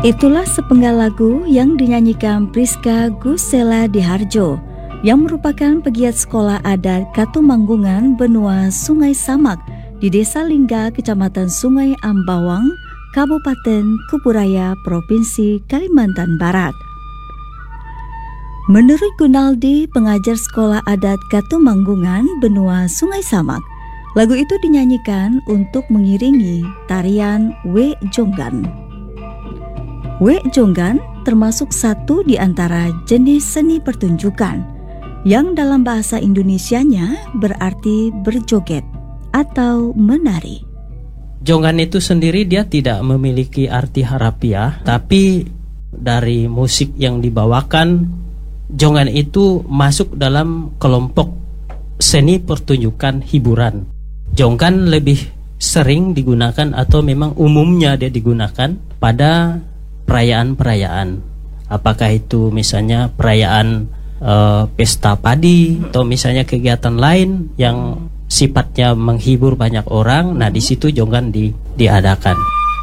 Itulah sepenggal lagu yang dinyanyikan Priska Gusela Diharjo yang merupakan pegiat sekolah adat Katumanggungan Benua Sungai Samak di Desa Lingga, Kecamatan Sungai Ambawang, Kabupaten Kuburaya, Provinsi Kalimantan Barat. Menurut Gunaldi, pengajar sekolah adat Katumanggungan Benua Sungai Samak, lagu itu dinyanyikan untuk mengiringi tarian We Jonggan. We Jonggan termasuk satu di antara jenis seni pertunjukan yang dalam bahasa Indonesianya berarti berjoget atau menari. Jonggan itu sendiri dia tidak memiliki arti harafiah, tapi dari musik yang dibawakan, jonggan itu masuk dalam kelompok seni pertunjukan hiburan. Jonggan lebih sering digunakan atau memang umumnya dia digunakan pada perayaan-perayaan. Apakah itu misalnya perayaan pesta padi atau misalnya kegiatan lain yang sifatnya menghibur banyak orang. Nah, di situ jonggan diadakan.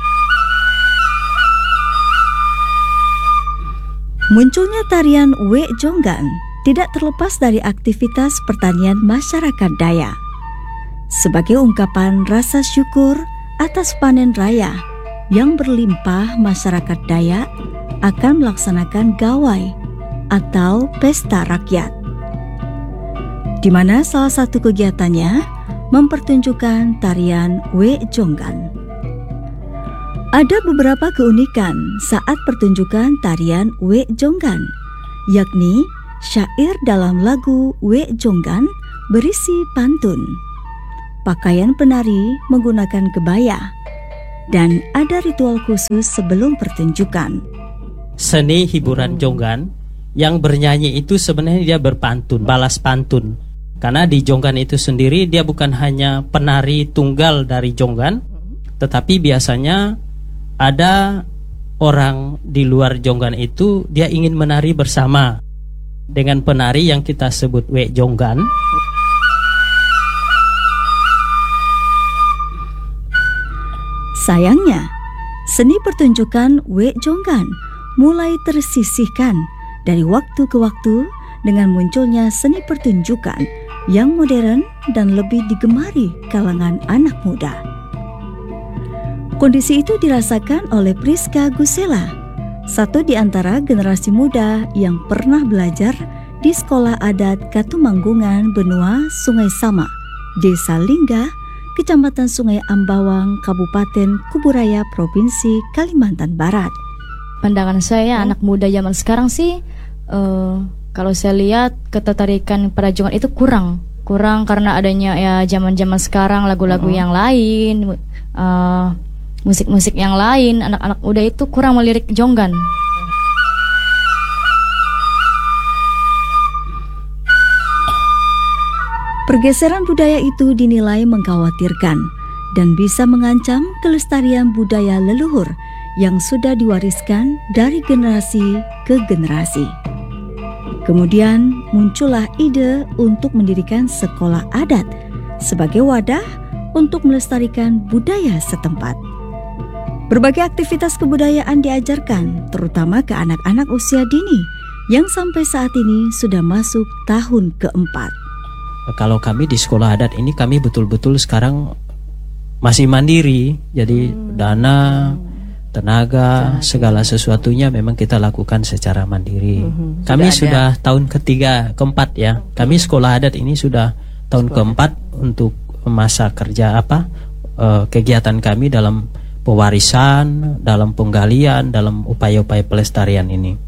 Munculnya tarian We Jonggan tidak terlepas dari aktivitas pertanian masyarakat Dayak. Sebagai ungkapan rasa syukur atas panen raya yang berlimpah, masyarakat Dayak akan melaksanakan gawai atau pesta rakyat, di mana salah satu kegiatannya mempertunjukkan tarian We Jonggan. Ada beberapa keunikan saat pertunjukan tarian We Jonggan, yakni syair dalam lagu We Jonggan berisi pantun, pakaian penari menggunakan kebaya, dan ada ritual khusus sebelum pertunjukan. Seni hiburan jonggan yang bernyanyi itu sebenarnya dia berpantun, balas pantun. Karena di jonggan itu sendiri dia bukan hanya penari tunggal dari jonggan, tetapi biasanya ada orang di luar jonggan itu dia ingin menari bersama dengan penari yang kita sebut We Jonggan. Sayangnya, seni pertunjukan We Jonggan mulai tersisihkan dari waktu ke waktu dengan munculnya seni pertunjukan yang modern dan lebih digemari kalangan anak muda. Kondisi itu dirasakan oleh Priska Gusela, satu di antara generasi muda yang pernah belajar di sekolah adat Katumanggungan Benua Sungai Samak, Desa Lingga, Kecamatan Sungai Ambawang, Kabupaten Kuburaya, Provinsi Kalimantan Barat. Pandangan saya anak muda zaman sekarang sih, kalau saya lihat ketertarikan pada jonggan itu kurang karena adanya ya zaman-zaman sekarang lagu-lagu yang lain, musik-musik yang lain. Anak-anak muda itu kurang melirik jonggan. Pergeseran budaya itu dinilai mengkhawatirkan dan bisa mengancam kelestarian budaya leluhur yang sudah diwariskan dari generasi ke generasi. Kemudian muncullah ide untuk mendirikan sekolah adat sebagai wadah untuk melestarikan budaya setempat. Berbagai aktivitas kebudayaan diajarkan, terutama ke anak-anak usia dini yang sampai saat ini sudah masuk tahun keempat. Kalau kami di sekolah adat ini, kami betul-betul sekarang masih mandiri. Jadi dana, tenaga, segala sesuatunya memang kita lakukan secara mandiri. Kami sudah tahun keempat ya. Kami sekolah adat ini sudah tahun keempat untuk masa kerja kegiatan kami dalam pewarisan, dalam penggalian, dalam upaya-upaya pelestarian ini.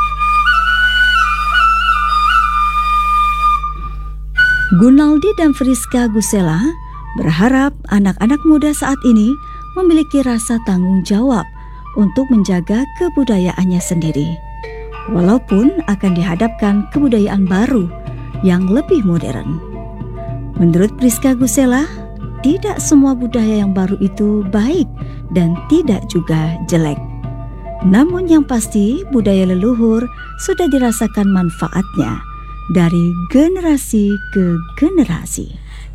Gunaldi dan Priska Gusela berharap anak-anak muda saat ini memiliki rasa tanggung jawab untuk menjaga kebudayaannya sendiri, walaupun akan dihadapkan kebudayaan baru yang lebih modern. Menurut Priska Gusela, tidak semua budaya yang baru itu baik dan tidak juga jelek. Namun yang pasti budaya leluhur sudah dirasakan manfaatnya dari generasi ke generasi.